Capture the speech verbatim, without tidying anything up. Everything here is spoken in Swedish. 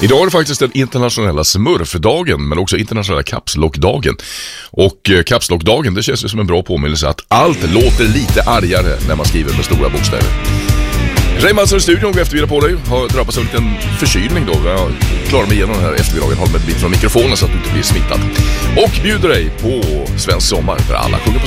Idag är det faktiskt den internationella smurfdagen, men också internationella kapslockdagen. Och eh, kapslockdagen, det känns ju som en bra påminnelse att allt låter lite argare när man skriver med stora bokstäver. Rejmansson i studion, vi eftervidar på dig. Har drabbats av en liten förkylning då. Jag klarar mig igenom den här eftermiddagen. Håll med en bit från mikrofonen så att du inte blir smittad. Och bjuder dig på svensk sommar, för alla sjunger på